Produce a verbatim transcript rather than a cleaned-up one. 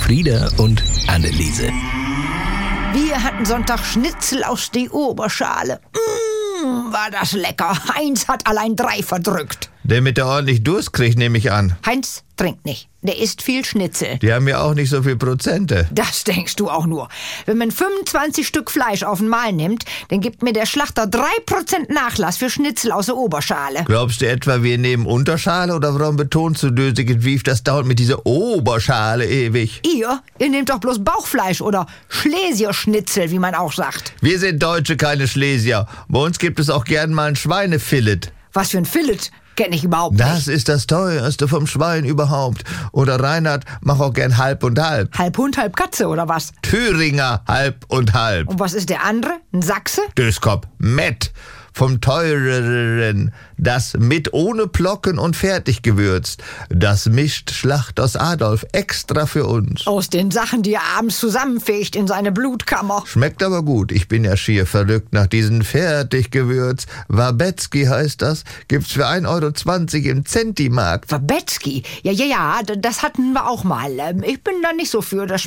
Frieda und Anneliese. Wir hatten Sonntag Schnitzel aus der Oberschale. Mmh, war das lecker. Heinz hat allein drei verdrückt. Der mit der ordentlich Durst kriegt, nehme ich an. Heinz trinkt nicht. Der isst viel Schnitzel. Die haben ja auch nicht so viel Prozente. Das denkst du auch nur. Wenn man fünfundzwanzig Stück Fleisch auf einmal nimmt, dann gibt mir der Schlachter drei Prozent Nachlass für Schnitzel aus der Oberschale. Glaubst du etwa, wir nehmen Unterschale oder warum betonst du dösig Wief, das dauert mit dieser Oberschale ewig? Ihr? Ihr nehmt doch bloß Bauchfleisch oder Schlesierschnitzel, wie man auch sagt. Wir sind Deutsche, keine Schlesier. Bei uns gibt es auch gern mal ein Schweinefilet. Was für ein Filet? Kenn ich überhaupt nicht. Das ist das teuerste vom Schwein überhaupt. Oder Reinhard, mach auch gern halb und halb. Halb Hund, halb Katze, oder was? Thüringer halb und halb. Und was ist der andere? Ein Sachse? Döskop, Mett. Vom teureren, das mit ohne Plocken und fertig gewürzt. Das mischt Schlacht aus Adolf extra für uns. Aus den Sachen, die er abends zusammenfegt in seine Blutkammer. Schmeckt aber gut. Ich bin ja schier verrückt nach diesem Fertiggewürz. Wabetzky heißt das. Gibt's für ein Euro zwanzig im Zentimarkt. Wabetzky? Ja, ja, ja, das hatten wir auch mal. Ich bin da nicht so für. Das